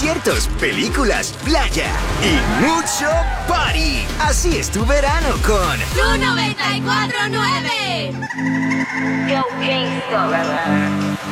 conciertos, películas, playa y mucho party. Así es tu verano con Tu 94.9. Yo, King Star.